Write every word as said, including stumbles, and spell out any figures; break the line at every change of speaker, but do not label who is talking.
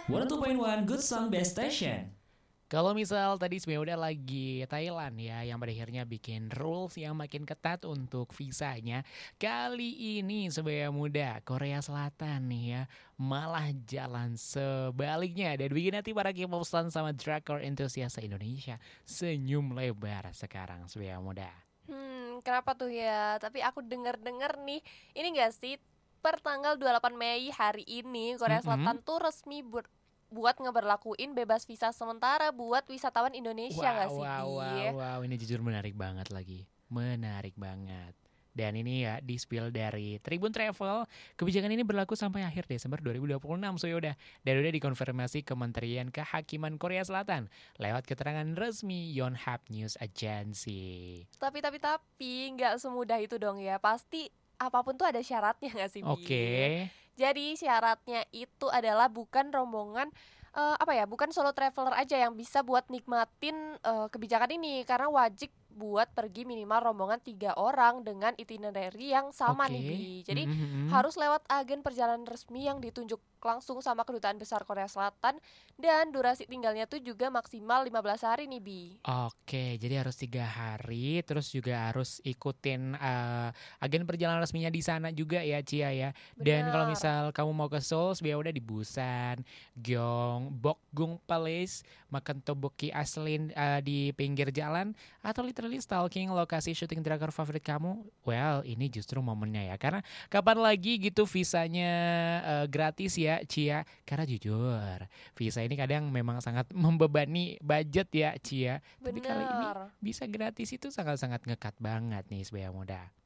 seratus dua koma satu Good Song Best Station.
Kalau misal tadi sebenarnya udah lagi Thailand ya yang pada akhirnya bikin rules yang makin ketat untuk visanya. Kali ini sebenarnya muda Korea Selatan nih ya malah jalan sebaliknya dan bikin hati para K-pop stan sama drakor enthusiast Indonesia senyum lebar sekarang sebenarnya muda.
Hmm, kenapa tuh ya? Tapi aku denger-denger nih, ini gak sih per tanggal dua puluh delapan Mei hari ini Korea Selatan
Mm-mm.
tuh resmi ber- buat ngeberlakuin bebas visa sementara buat wisatawan Indonesia
Wow,
gak sih,
wow,
Bi?
wow, wow, ini jujur menarik banget lagi. Menarik banget. Dan ini ya di-spill dari Tribun Travel. Kebijakan ini berlaku sampai akhir Desember dua ribu dua puluh enam. So yaudah, dan udah dikonfirmasi Kementerian Kehakiman Korea Selatan lewat keterangan resmi Yonhap News Agency.
Tapi, tapi, tapi gak semudah itu dong ya. Pasti apapun tuh ada syaratnya gak sih, Bi?
Oke.
Jadi syaratnya itu adalah bukan rombongan eh, apa ya, bukan solo traveler aja yang bisa buat nikmatin eh, kebijakan ini, karena wajib buat pergi minimal rombongan tiga orang dengan itinerary yang sama
Oke.
nih, Bi. Jadi
Mhm.
harus lewat agen perjalanan resmi yang ditunjuk langsung sama Kedutaan Besar Korea Selatan, dan durasi tinggalnya tuh juga maksimal lima belas hari nih, Bi.
Oke, jadi harus tiga hari, terus juga harus ikutin eh, agen perjalanan resminya di sana juga ya, Cia ya. Dan kalau
Benar.
misal kamu mau ke Seoul, sebenarnya udah di Busan, Gyeong, Bokgung Palace, makan tteokbokki aslin eh, di pinggir jalan, atau literally stalking lokasi syuting drakor favorit kamu. Well, ini justru momennya ya, karena kapan lagi gitu visanya eh, gratis ya, Cia? Karena jujur, visa ini kadang memang sangat membebani budget ya, Cia. Tapi kali ini
Benar.
bisa gratis itu sangat-sangat ngekat banget nih sebenarnya muda.